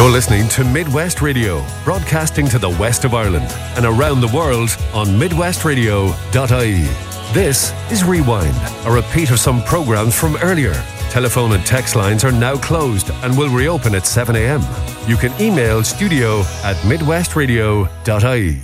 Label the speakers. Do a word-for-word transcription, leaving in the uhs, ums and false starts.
Speaker 1: You're listening to Midwest Radio, broadcasting to the west of Ireland and around the world on midwest radio dot I E. This is Rewind, a repeat of some programs from earlier. Telephone and text lines are now closed and will reopen at seven a.m. You can email studio at midwest radio dot I E.